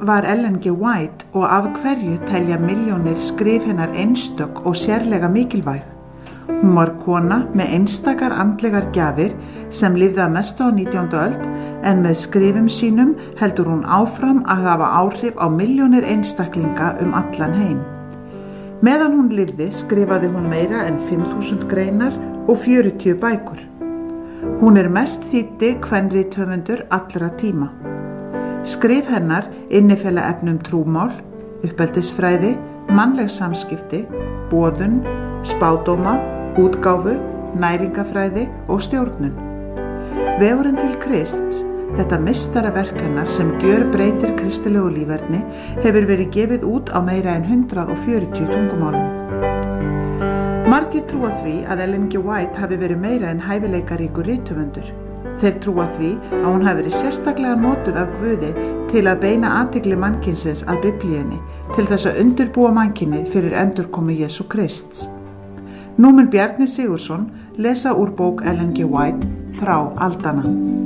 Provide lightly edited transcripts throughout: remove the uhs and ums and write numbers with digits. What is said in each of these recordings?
var Ellen G. White og af hverju telja milljónir skrif hennar einstök og sérlega mikilvæg? Hún var kona með einstakar andlegar gjafir sem lifði að mestu á 19. öld en með skrifum sínum heldur hún áfram að hafa áhrif á milljónir einstaklinga allan heim. Meðan hún lifði skrifaði hún meira en 5.000 greinar og 40 bækur. Hún mest þýddi kvenrithöfundur allra tíma. Skrif hennar innifela efni trúmál, uppeldisfræði, mannleg samskipti, boðun, spádóma, útgáfu, næringafræði og stjórnun. Vegurinn til Krists, þetta meistaraverk hennar sem gjörbreytir kristilegu líferni, hefur verið gefið út á meira en 140 tungumálum. Margir trúa því að Ellen G. White hafi verið meira en hæfileikaríkur rithöfundur. Þeir trúa því að hún hafi verið sérstaklega notuð af Guði til að beina athygli mannkynsins að Biblíunni til þess að undirbúa mannkynið fyrir endurkomu Jesú Krists. Nú mun Bjarni Sigurðsson lesa úr bók Ellen G. White Frá aldanna.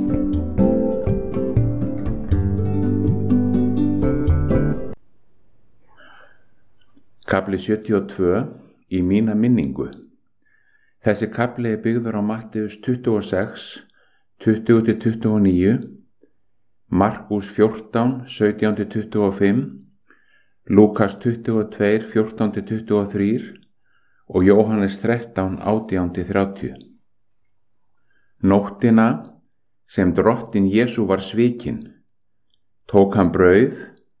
Kafli 72 í mína minningu. Þessi kafli byggður á Matteus 26, 20-29, Markús 14, 17-25, Lúkas 22, 14-23 og Jóhannes 13, 18-30. Nóttina sem drottinn Jesú var svikinn, tók hann brauð,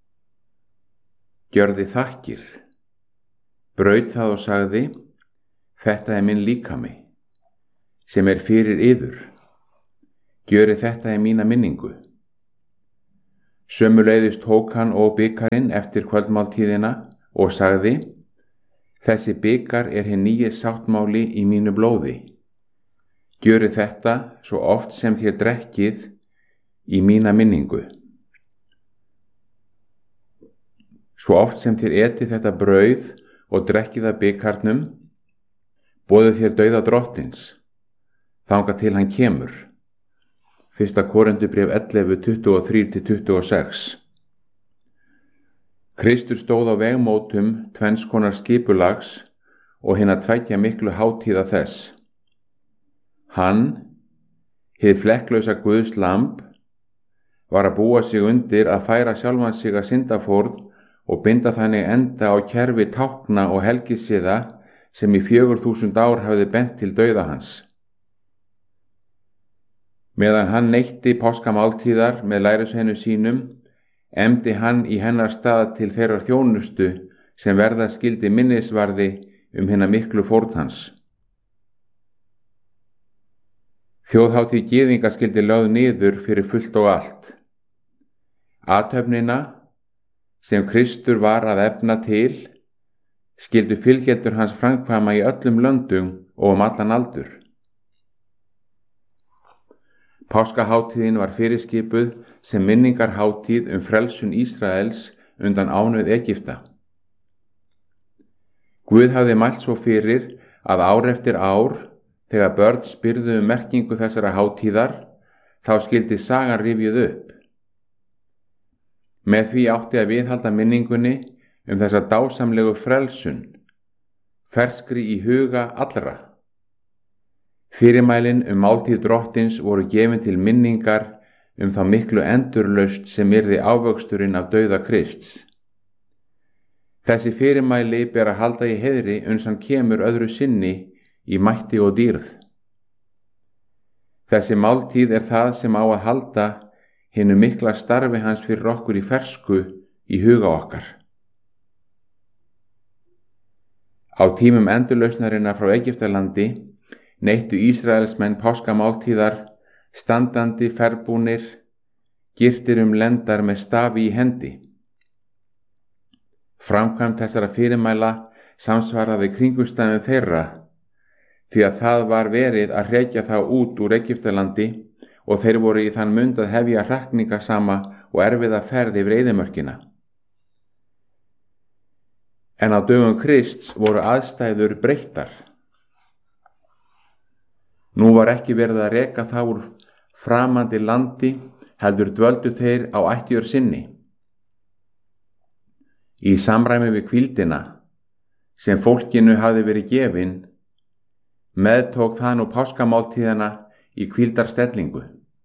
gjörði þakkir, braut það og sagði: Þetta minn líkami, sem fyrir yður. Gjörið þetta í mína minningu. Sömuleiðis tók hann og bikarinn eftir kvöldmáltíðina og sagði: Þessi bikar hinn nýi sáttmáli í mínu blóði. Gjörið þetta svo oft sem þér drekkið í mína minningu. Svo oft sem þér etið þetta brauð og drekkið af bikarnum, boðið þér dauða drottins, þangað til hann kemur. 1. Korinthubréf 11, 23-26. Kristur stóð á vegmótum tvenns konar skipulags og hinna tveggja miklu hátíða þess. Hann, hið flekklausa Guðs lamb, var að búa sig undir að færa sjálfan sig að syndafórn og binda þannig enda á kerfi tákna og helgisiða sem í 4.000 ár hafði bent til dauða hans. Meðan hann neytti páskamáltíðar með lærisveinu sínum, efndi hann í hennar stað til þeirrar þjónustu sem verða skildi minnisvarði hinna miklu fórn hans. Þjóðhátíð gyðinga skildi lögð niður fyrir fullt og allt. Athöfnina, sem Kristur var að efna til, skildu fylgjendur hans framkvæma í öllum löndum og allan aldur. Páskahátíðin var fyrirskipuð sem minningarhátíð frelsun Ísraels undan ánauð Egypta. Guð hafði mælt svo fyrir að ár eftir ár, þegar börn spyrðu merkingu þessara hátíðar, þá skildi sagan rifjuð upp. Með því átti að viðhalda minningunni þessa dásamlegu frelsun, ferskri í huga allra. Fyrirmælin máltíð drottins voru gefin til minningar þá miklu endurlausn sem yrði ávöxturinn af dauða Krists. Þessi fyrirmæli ber að halda í heiðri uns hann kemur öðru sinni í mætti og dýrð. Þessi máltíð það sem á að halda hinu mikla starfi hans fyrir okkur í fersku í huga okkar. Á tímum endurlausnarinnar frá Egyptalandi neyttu Ísraelsmenn páskamáltíðar standandi ferðbúnir, girtir lendar með stafi í hendi. Framkvæmd þessara fyrirmæla samsvaraði kringumstæðum þeirra, því að það var verið að hrekja þá út úr Egyptalandi og þeir voru í þann mund að hefja hrakningasama og erfiða ferð yfir eyðimörkina. En á dögum Krists voru aðstæður breyttar. Nú var ekki verið að reka þá úr framandi landi, heldur dvöldu þeir á ættjörð sinni. Í samræmi við hvíldina sem fólkinu hafði verið gefin, meðtók það nú páskamáltíðina í hvíldarstellingu.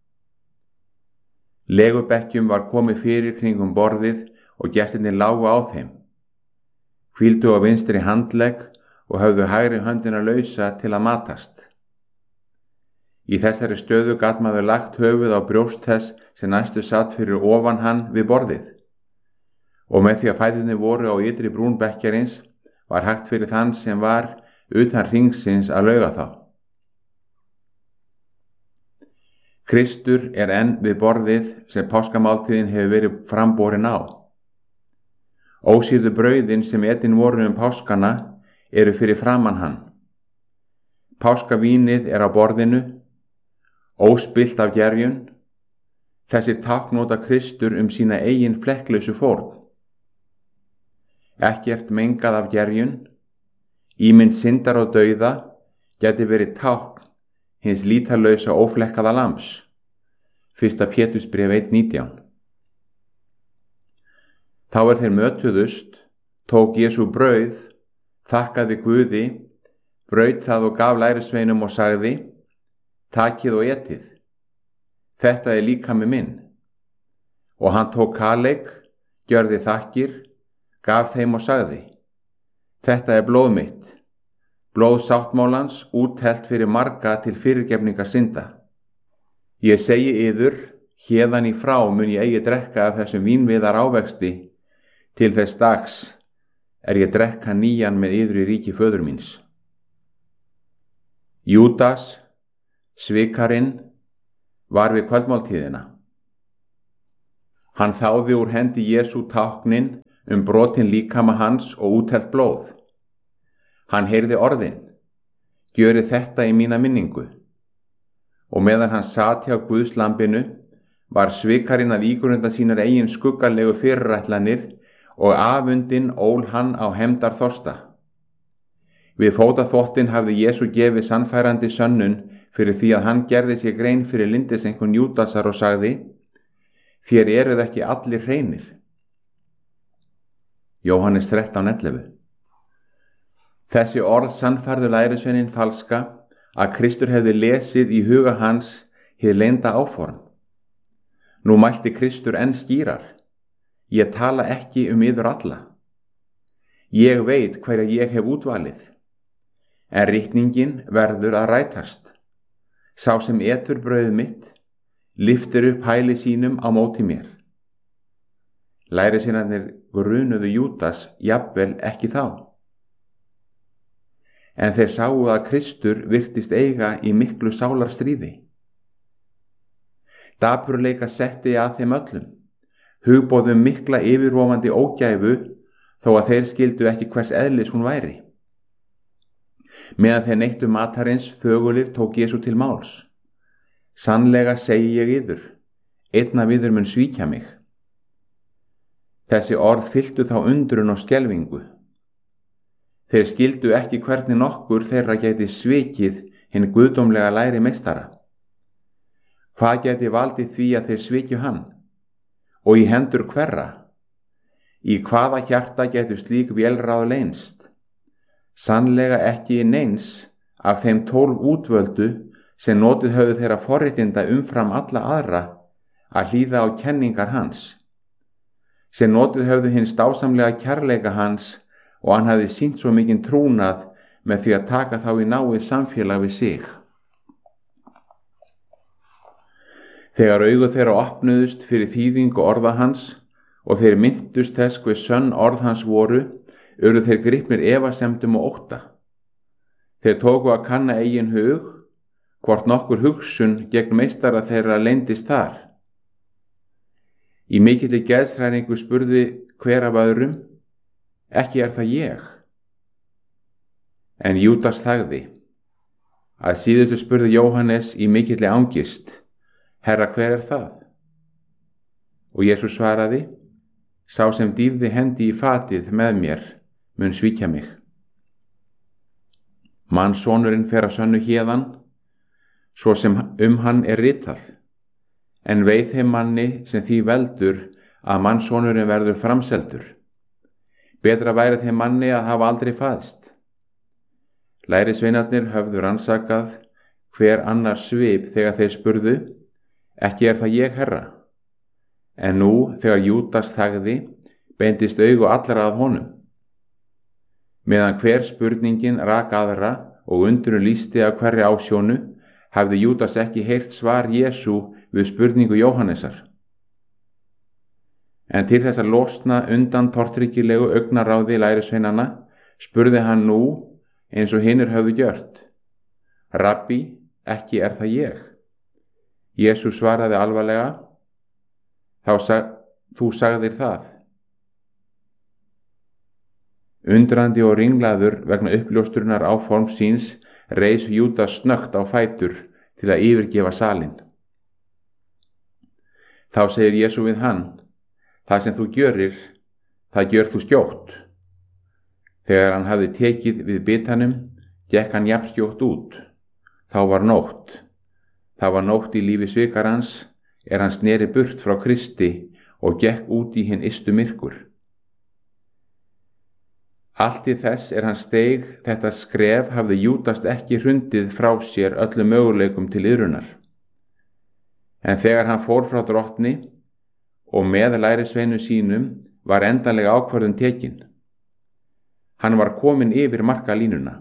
Legubekkjum var komið fyrir kringum borðið og gestirnir lágu á þeim, hvíldu á vinstri handlegg og höfðu hægri höndina lausa til að matast. Í þessari stöðu gat maður lagt höfuð á brjóst þess sem næstu satt fyrir ofan hann við borðið, og með því að fæturnir voru á ytri brún bekkjarins var hægt fyrir þann sem var utan hringsins að lauga þá. Kristur er enn við borðið sem páskamáltíðin hefur verið framborin á. Ósýrðu brauðin sem etin voru páskana eru fyrir framan hann. Páskavínið er á borðinu, óspillt af gerjun. Þessi tákn nota Kristur sína eigin flekklausu fórn. Ekkert mengað af gerjun, ímynd syndar og dauða, gæti verið tákn hins lítarlausa óflekkaða lambs. 1. Pétursbréf 1:19. Þá þeir mötuðust, tók Jesú brauð, þakkaði Guði, braut það og gaf lærisveinum og sagði: Takið og etið, þetta er líkami minn. Og hann tók kaleik, gjörði þakkir, gaf þeim og sagði: Þetta er blóð mitt, blóð sáttmálans, úthellt fyrir marga til fyrirgefningar synda. Ég segi yður, héðan í frá mun ég eigi drekka af þessum vínviðar ávexti, til þess dags ég drekka nýjan með yður í ríki föður míns. Júdas, svikarinn, var við kvöldmáltíðina. Hann þáði úr hendi Jesú táknin brotin líkama hans og úthellt blóð. Hann heyrði orðin: Gjörið þetta í mína minningu. Og meðan hann sat hjá Guðs lambinu, var svikarinn að ígrunda sínar eigin skuggalegu fyrirætlanir og afundinn ól hann á hefndarþorsta. Við fótaþvottinn hafði Jesú gefið sannfærandi sönnun fyrir því að hann gerði sér grein fyrir lyndiseinkun Júdasar og sagði: Þér eruð ekki allir hreinir. Jóhannes 13:11. Þessi orð sannfærðu lærisveinin falska að Kristur hefði lesið í huga hans hið leynda áform. Nú mælti Kristur enn skýrar: Ég tala ekki yður alla. Ég veit hverja ég hef útvalið, en ritningin verður að rætast. Sá sem etur brauð mitt, lyftir upp hæli sínum á móti mér. Lærisveinarnir grunuðu Júdas jafnvel ekki þá. En þeir sáu að Kristur virtist eiga í miklu sálarstríði. Dapurleika setti að þeim öllum, hugboðum mikla yfirvofandi ógæfu, þó að þeir skildu ekki hvers eðlis hún væri. Meðan þeir neittu matarins þögulir tók Jesú til máls: Sannlega segi ég yður, einn af yður mun svíkja mig. Þessi orð fylltu þá undrun og skelfingu. Þeir skildu ekki hvernig nokkur þeirra gæti svikið hinn guðdómlega læri meistara. Hvað gæti valdið því að þeir svikju hann? Og í hendur hverra? Í hvaða hjarta gætu slík vélráð leynst? Sannlega ekki í neins af þeim 12 útvöldu sem notið höfðu þeirra forréttinda umfram alla aðra að hlýða á kenningar hans, sem notið höfðu hins dásamlega kærleika hans og hann hafði sýnt svo mikinn trúnað með því að taka þá í náið samfélag við sig. Þegar augu þeirra opnuðust fyrir þýðingu orða hans og þeir minntust þess hve sönn orð hans voru, urðu þeir gripnir efasemdum og ótta. Þeir tóku að kanna eigin hug, hvort nokkur hugsun gegn meistara þeirra leyndist þar. Í mikilli geðshræringu spurði hver af öðrum: Ekki er það ég? En Júdas þagði. Að síðustu spurði Jóhannes í mikilli angist: Herra, hver er það? Og Jesús svaraði: Sá sem dýfði hendi í fatið með mér mun svíkja mig. Mannssonurinn fer að sönnu héðan, svo sem hann er ritað, en veið þeim manni sem því veldur að mannssonurinn verður framseldur. Betra væri þeim manni að hafa aldrei fæðst. Lærisveinarnir höfðu rannsakað hver annar svip þegar þeir spurðu: Ekki er það ég, Herra? En nú, þegar Júdas þagði, beindist augu allra að honum. Meðan hver spurningin rak aðra og undrun lýsti af hverri ásjónu, hafði Júdas ekki heyrt svar Jesú við spurningu Jóhannesar. En til þess að losna undan tortryggilegu augnaráði lærisveinanna, spurði hann nú eins og hinir höfðu gjört: Rabbi, ekki er það ég? Jesú svaraði alvarlega: Þú sagðir það. Undrandi og ringlaður vegna uppljóstrunar áforms síns reis Júdas snöggt á fætur til að yfirgefa salinn. Þá segir Jesú við hann: Það sem þú gjörir, það gjör þú skjótt. Þegar hann hafði tekið við bitanum, gekk hann jafn skjótt út. Þá var nótt. Það var nótt í lífi svikarans, hann sneri burt frá Kristi og gekk út í hinn ystu myrkur. Allt í þess hann steig þetta skref hafði Júdas ekki hrundið frá sér öllum möguleikum til iðrunar. En þegar hann fór frá drottni og með lærisveinu sínum var endanlega ákvörðun tekin. Hann var kominn yfir markalínuna.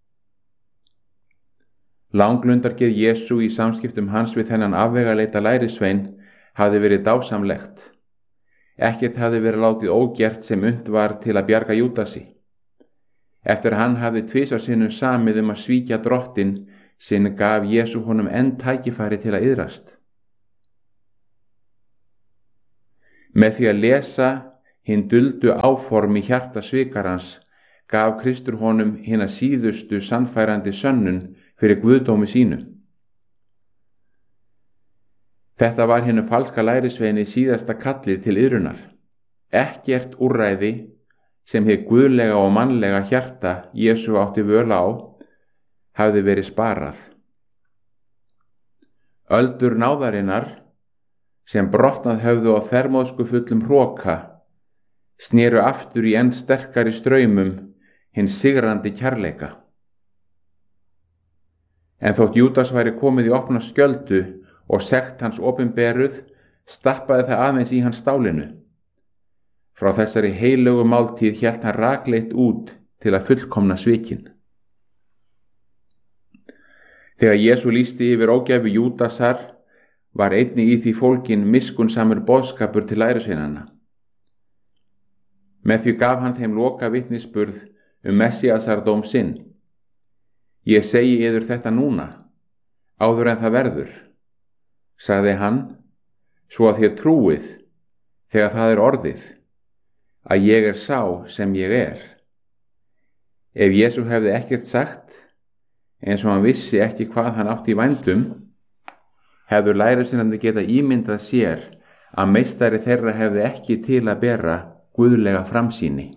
Langlundargeð Jesú í samskiptum hans við þennan afvegaleita lærisvein hafði verið dásamlegt. Ekkert hafði verið látið ógert sem unnt var til að bjarga Júdasi. Eftir hann hafði tvisvar sinnum samið að svíkja drottinn sinn gaf Jesú honum enn tækifæri til að iðrast. Með því að lesa hinn duldu áform í hjarta svikarans gaf Kristur honum hina síðustu sannfærandi sönnun fyrir guðdómi sínum. Þetta var hinu falska lærisveini síðasta kallið til iðrunar. Ekkert úrræði sem hið guðlega og mannlega hjarta Jesú átti völ á hafði verið sparað. Öldur náðarinnar sem brotnað höfðu á þvermóðsku fullum hroka snéru aftur í enn sterkari straumum hins sigrandi kærleika. En þótt Júdas væri komið í opna skjöldu og sekt hans opinberuð, stappaði það aðeins í hans stálinu. Frá þessari heilögu máltíð hélt hann rakleitt út til að fullkomna svikin. Þegar Jesú lýsti yfir ógæfu Júdasar var einnig í því fólginn miskunnsamur boðskapur til lærisveinanna. Með því gaf hann þeim loka vitnisburð Messiasardóm sinn. Ég segi yður þetta núna, áður en það verður, sagði hann, svo að þér trúið, þegar það er orðið, að ég er sá sem ég er. Ef Jesú hefði ekkert sagt, eins og hann vissi ekki hvað hann átti í vændum, hefðu lærisveinarnir geta ímyndað sér að meistari þeirra hefði ekki til að bera guðlega framsýni.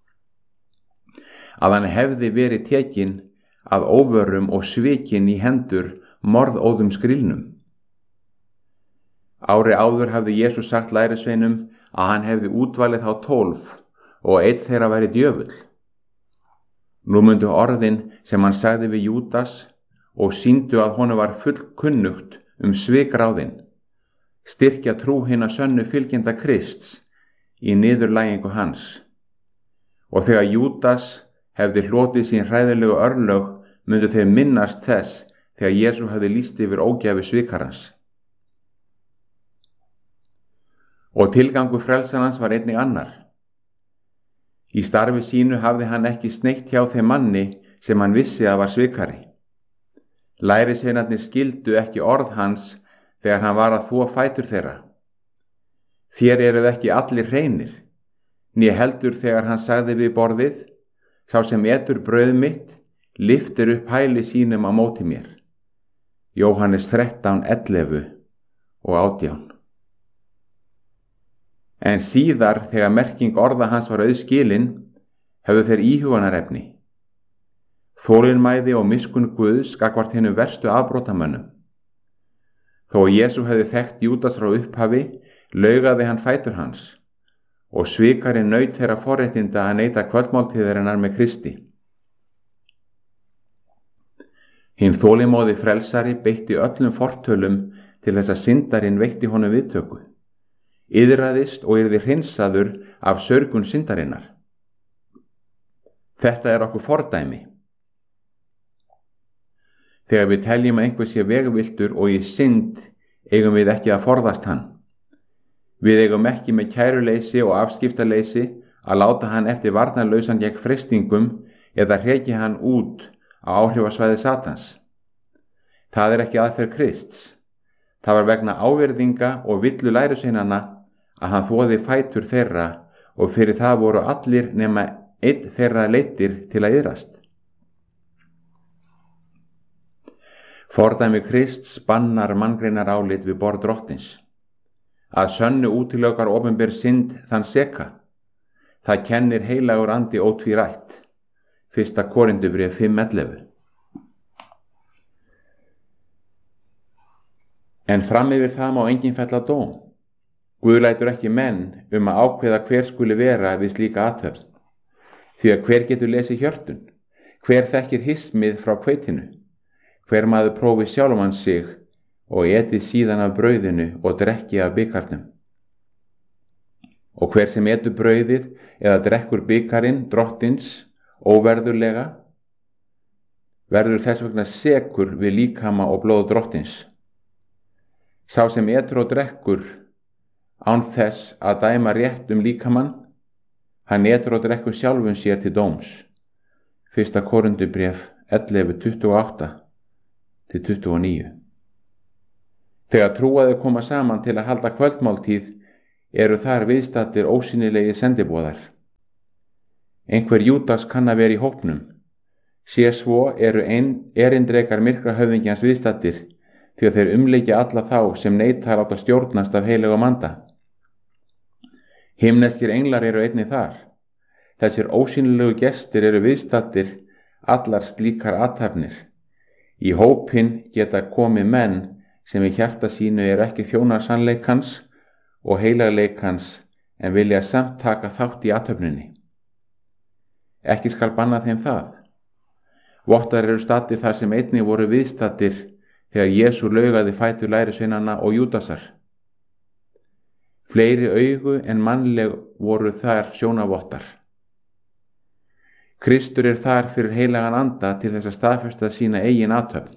Að hann hefði verið tekinn að óvörum og svikinn í hendur morðóðum skrílnum. Ári áður hafði Jesú sagt lærisveinum að hann hefði útvalið þá 12 og einn þeirra væri djöfull. Nú myndu orðin sem hann sagði við Júdas og sýndu að honum var fullkunnugt svikráðin, styrkja trú hinna sönnu fylgjenda Krists í niðurlægingu hans. Og þegar Júdas hefði hlotið sín hræðilegu örlög myndu þeir minnast þess þegar Jesú hafði lýst yfir ógæfu svikarans. Og tilgangur frelsarans var einnig annar. Í starfi sínu hafði hann ekki sneitt hjá þeim manni sem hann vissi að var svikari. Lærisveinarnir skildu ekki orð hans þegar hann var að þvo fætur þeirra. Þér eruð ekki allir hreinir, né heldur þegar hann sagði við borðið, sá sem etur brauð mitt, lyftir upp hæli sínum á móti mér. Jóhannes 13:11 og 18. En síðar, þegar merking orða hans var auðskilin, höfðu þeir íhugunarefni. Þolinmæði og miskunn Guðs gagnvart hinum verstu afbrotamönnum. Þó Jesú hefði þekkt Júdas frá upphafi, laugaði hann fætur hans, og svikarinn naut þeirra forréttinda að neyta kvöldmáltíðarinnar með Kristi. Hinn þolinmóði frelsari beitti öllum fortölum til þess að syndarinn veitti honum viðtöku, iðraðist og yrði hreinsaður af sörgun syndarinnar. Þetta er okkur fordæmi. Þegar við teljum að einhver sé vegvilltur og í synd, eigum við ekki að forðast hann. Við eigum ekki með kæruleysi og afskiptaleysi að láta hann eftir varnarlausan gegn freistingum eða hrekja hann út á áhrifasvæði Satans. Það er ekki aðferð Krists. Það var vegna ávirðinga og villu lærisveinanna að hann þvoði fætur þeirra og fyrir það voru allir nema einn þeirra leiddir til að iðrast. Fordæmi Krists bannar manngreinar álit við borð Drottins. Að sönnu útilokar opinber synd þann seka. Það kennir heilagur andi ótvírætt. 1. Korintubréf 5:11. En fram yfir það má enginn fella dóm. Guð lætur ekki menn að ákveða hver skuli vera við slíka athöfn. Því að hver getur lesið hjörtun? Hver þekkir hismið frá hveitinu? Hver maður prófi sjálfan sig og eti síðan af brauðinu og drekki af bikarnum. Og hver sem etur brauðið eða drekkur bikarinn Drottins óverðurlega, verður þess vegna sekur við líkama og blóð Drottins. Sá sem etur og drekkur án þess að dæma rétt líkamann, hann etur og drekkur sjálfum sér til dóms. 1. Korintubréf 11:28-29. Þegar trúaðir koma saman til að halda kvöldmáltíð eru þar viðstaddir ósýnilegi sendiboðar. Einhver Júdas kann að vera í hópnum. Sé svo eru erindrekar myrkra höfðingjans viðstaddir því að þeir umleikja alla þá sem neita að láta stjórnast af heilögum anda. Himneskir englar eru einnig þar. Þessir ósýnilegu gestir eru viðstaddir allar slíkar athafnir. Í hópinn geta komið menn sem í hjarta sínu eru ekki þjónar sannleikans og heilagleikans en vilja samt taka þátt í athöfninni. Ekki skal banna þeim það. Vottar eru staddir þar sem einnig voru viðstaddir þegar Jesú laugaði fætur lærisveinanna og Júdasar. Fleiri augu en mannleg voru þar sjónavottar. Kristur er þar fyrir heilagan anda til þess að staðfesta sína eigin athöfn.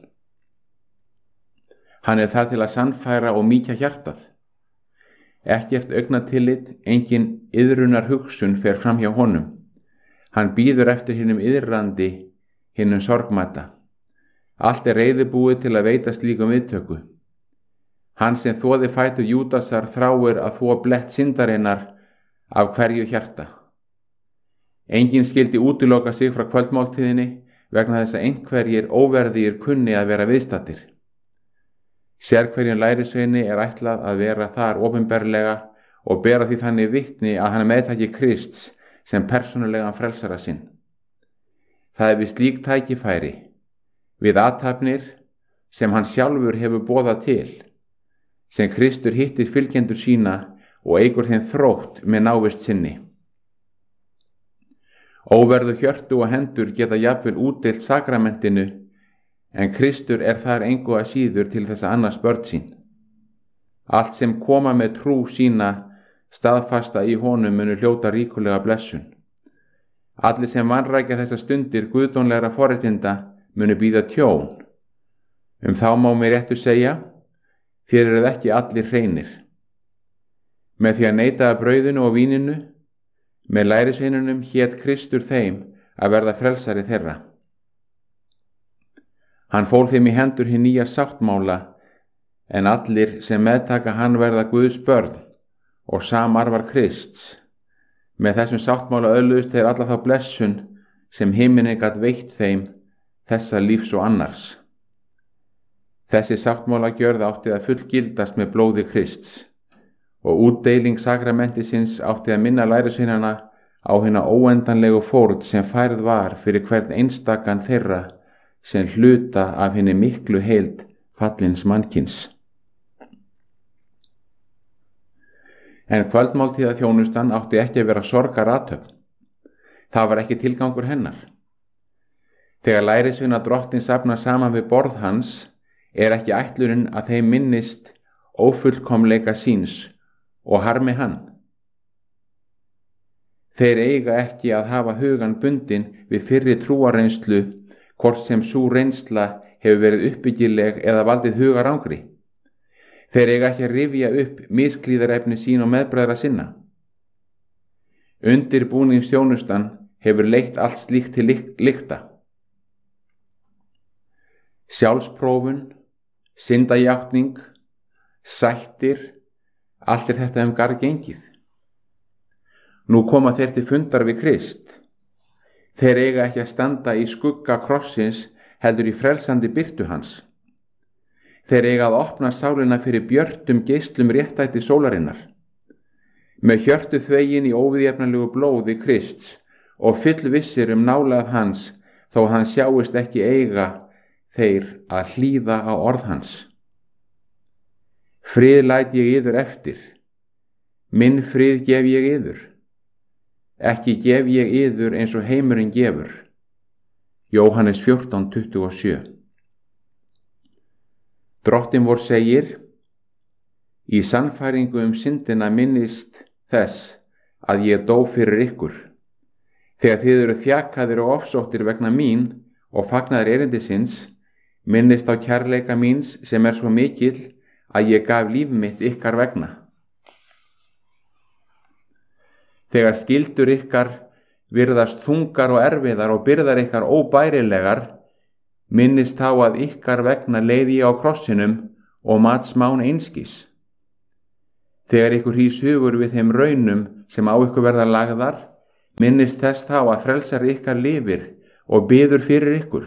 Hann er þar til að sannfæra og mýkja hjartað. Ekkert augnatillit, engin iðrunar hugsun fer fram hjá honum. Hann bíður eftir hinum iðrandi, hinum sorgmæta. Allt er reiðubúið til að veita slíkum viðtöku. Hann sem þvoði fætur Júdasar þráir að þvo blett syndarinnar af hverju hjarta. Enginn skyldi útiloka sig frá kvöldmáltíðinni vegna þess að einhverjir óverðir kunni að vera viðstaddir. Sérhverjum lærisveini er ætlað að vera þar opinberlega og bera því þannig vitni að hann meðtaki Krists sem persónulegan frelsara sinn. Það er við slík tækifæri, við athafnir sem hann sjálfur hefur boðað til, sem Kristur hittir fylgjendur sína og eykur þeim þrótt með návist sinni. Óverðu hjörtu og hendur geta jafnvel útdeilt sakramentinu, en Kristur er þar engu að síður til þess að annast börn sín. Allt sem koma með trú sína staðfasta í honum munu hljóta ríkulega blessun. Allir sem vanrækja þessa stundir guðdónlegra forréttinda munu bíða tjón. Þá má mér réttu segja, þér eruð ekki allir hreinir. Með því að neita af brauðinu og víninu, með lærisveinunum hét Kristur þeim að verða frelsari þeirra. Hann fól þeim í hendur hinn nýja sáttmála, en allir sem meðtaka hann verða Guðs börn og samarfar Krists. Með þessum sáttmála öðluðust þeir alla þá blessun sem himinn gat veitt þeim þessa lífs og annars. Þessi sáttmála gjörð átti að fullgildast með blóði Krists og útdeiling sakramentisins átti að minna lærisveinana á hina óendanlegu fórn sem færð var fyrir hvern einstakan þeirra sem hluta af hinni miklu heild fallins mannkins. En kvöldmáltíða þjónustan átti ekki að vera sorgarathöfn. Það var ekki tilgangur hennar. Þegar lærisveina Drottins safna saman við borð hans, er ekki ætlunin að þeim minnist ófullkomleika síns og harmi hann. Þeir eiga ekki að hafa hugan bundinn við fyrri trúarreynslu, hvort sem sú reynsla hefur verið uppbyggileg eða valdið hugarangri. Þeir eiga ekki að rifja upp misklíðarefni sín og meðbræðra sinna. Undirbúningsþjónustan hefur leitt allt slíkt til lykta. Sjálfsprófun, syndajátning, sættir, allt er þetta garð gengið. Nú koma þeir til fundar við Krist. Þeir eiga ekki að standa í skugga krossins, heldur í frelsandi birtu hans. Þeir eiga að opna sálina fyrir björtum geislum réttæti sólarinnar. Með hjörtu þvegin í óviðjafnanlegu blóði Krists og fullvissir nálægð hans, þó hann sjáist ekki eiga þeir að hlýða á orð hans. Frið læt ég yður eftir, minn frið gef ég yður. Ekki gef ég yður eins og heimurinn gefur. Jóhannes 14:27. Drottin vor segir: Í sannfæringu syndina minnist þess að ég dó fyrir ykkur. Þegar þið eru þjakaðir og ofsóttir vegna mín og fagnaðir erindisins, minnist á kærleika míns sem er svo mikill að ég gaf líf mitt ykkar vegna. Þegar skyldur ykkar virðast þungar og erfiðar og byrðar ykkar óbærilegar, minnist þá að ykkar vegna leiði ég á krossinum og mat smán einskis. Þegar ykkur hýs hugur við þeim raunum sem á ykkur verða lagðar, minnist þess þá að frelsar ykkar lifir og biður fyrir ykkur.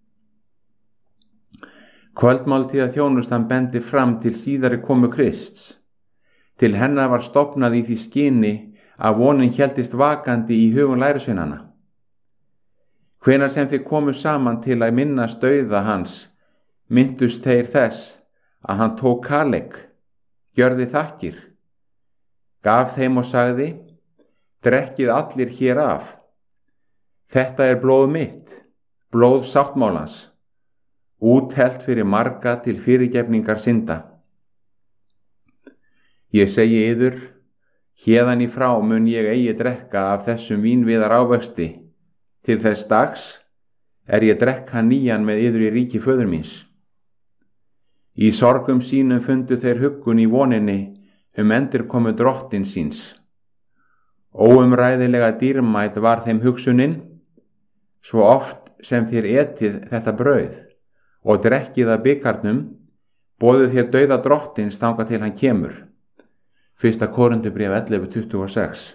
Kvöldmáltíða þjónustan bendi fram til síðari komu Krists. Til hennar var stofnað í því skyni að vonin héldist vakandi í hugum lærisveinanna. Hvenær sem þeir komu saman til að minnast dauða hans, minntust þeir þess að hann tók kalegg, gjörði þakkir, gaf þeim og sagði: Drekkið allir hér af. Þetta er blóð mitt, blóð sáttmálans, úthellt fyrir marga til fyrirgefningar synda. Ég segi yður, héðan í frá mun ég eigi drekka af þessum vínviðar ávexti, til þess dags ég drekk hann nýjan með yður í ríki föður míns. Í sorgum sínum fundu þeir huggun í voninni endurkomu Drottins síns. Óumræðilega dýrmæt var þeim hugsunin, svo oft sem þér etið þetta brauð og drekkið af bikarnum, boðið þér dauða Drottins þangað til hann kemur. 1. Korintubréf 11:26.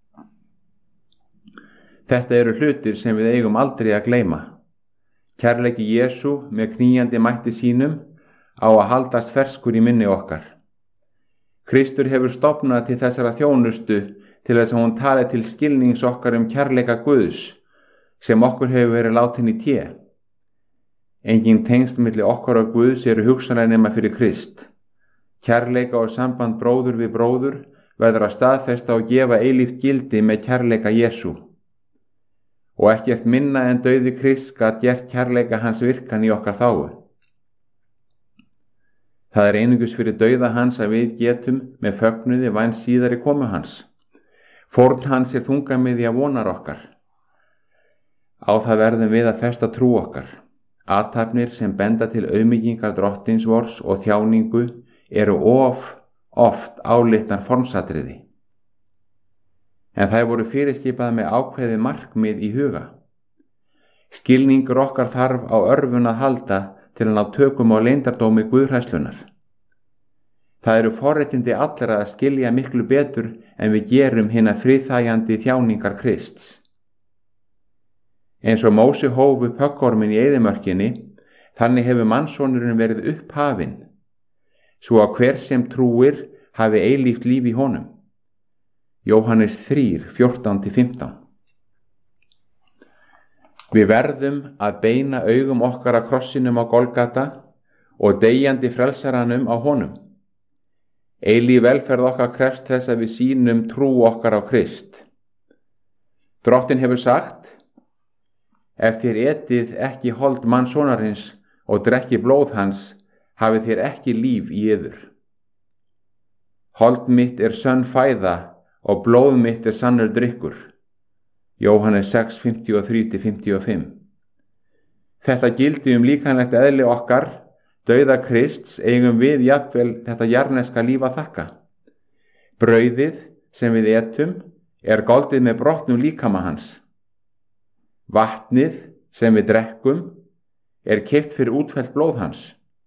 Þetta eru hlutir sem við eigum aldrei að gleyma. Kærleiki Jesú með knýjandi mætti sínum á að haldast ferskur í minni okkar. Kristur hefur stofnað til þessara þjónustu til þess að hún tali til skilnings okkar kærleika Guðs sem okkur hefur verið látin í té. Engin tengsl milli okkar og Guðs eru hugsanlega nema fyrir Krist. Kærleika og samband bróður við bróður verður að staðfesta og gefa eilíft gildi með kærleika Jesú. Og ekkert minna en dauði Krists gat gert kærleika hans virkan í okkar þágu. Það er einungis fyrir dauða hans að við getum með fögnuði væn síðari komu hans. Fórn hans er þungamiðja vonar okkar. Á það verðum við að festa trú okkar. Athafnir sem benda til auðmýkingar Drottins vors og þjáningu eru oft álitnar formsatriði. En þær voru fyrirskipað með ákveðið markmið í huga. Skilningur okkar þarf á örfun að halda til að ná tökum á leyndardómi guðhræðslunnar. Það eru forréttindi allra að skilja miklu betur en við gerum hina friðþægjandi þjáningar Krists. Eins og Mósi hóf upp höggorminn í eyðimörkinni, þannig hefur mannssonurinn verið upphafinn, svo að hver sem trúir hafi eilíft líf í honum. Jóhannes 3:14-15. Við verðum að beina augum okkar að krossinum á Golgata og deyjandi frelsaranum á honum. Eilíf velferð okkar krefst þess að við sýnum trú okkar á Krist. Drottinn hefur sagt: ef þér etið ekki hold mannssonarins og drekkið blóð hans, hafið þér ekki líf í yður. Hold mitt er sönn fæða og blóð mitt er sannur drykkur. Jóhannes 6:53-55. Þetta gildi líkamlegt eðli okkar, dauða Krists, eigum við jafnvel þetta jarðneska líf að þakka. Brauðið sem við etum er goldið með brotnum líkama hans. Vatnið sem við drekkum er keypt fyrir útfellt blóð hans.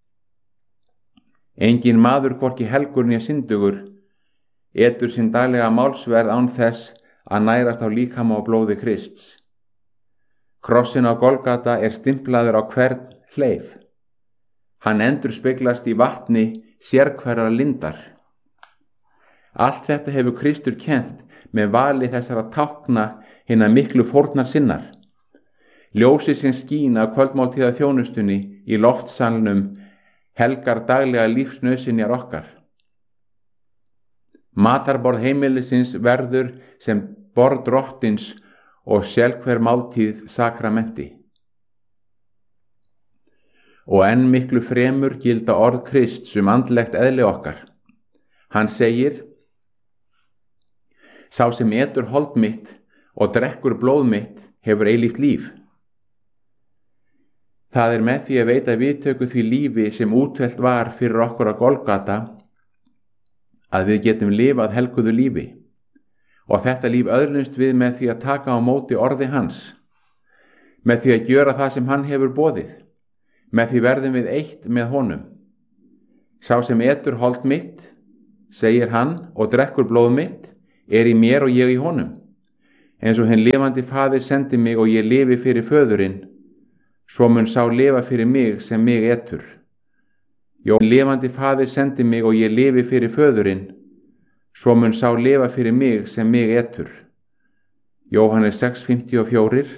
Engin maður, hvorki helgur né syndugur, etur sinn daglega málsverð án þess að nærast á líkama og blóði Krists. Krossin á Golgata er stimplaður á hvern hleif. Hann endurspeglast í vatni sérhverrar lindar. Allt þetta hefur Kristur kennt með vali þessara tákna hinna miklu fórnar sinnar. Ljósið sem skín af kvöldmáltíða þjónustunni í loftsalnum helgar daglega lífsnauðsynjar okkar. Matarborð heimilisins verður sem borð Drottins og sjálfhver máltíð sakramenti. Og enn miklu fremur gilda orð Krists andlegt eðli okkar. Hann segir: sá sem etur hold mitt og drekkur blóð mitt hefur eilíft líf. Það er með því að veita viðtöku því lífi sem útvelt var fyrir okkur á Golgata að við getum lifað helguðu lífi, og þetta líf öðlumst við með því að taka á móti orði hans, með því að gjöra það sem hann hefur boðið. Með því verðum við eitt með honum. Sá sem etur hold mitt, segir hann, og drekkur blóð mitt, er í mér og ég í honum. Eins og hinn lifandi faðir sendi mig og ég lifi fyrir föðurinn, svo mun sá lifa fyrir mig sem mig etur. Hinn lifandi faðir sendi mig og ég lifi fyrir föðurinn, svo mun sá lifa fyrir mig sem mig etur. Jóhannes 6:54